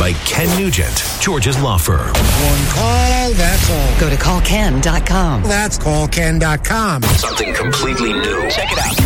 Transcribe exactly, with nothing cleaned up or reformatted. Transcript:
by Ken Nugent, George's law firm. One call, that's all. Go to call ken dot com. That's call ken dot com. Something completely new. Check it out.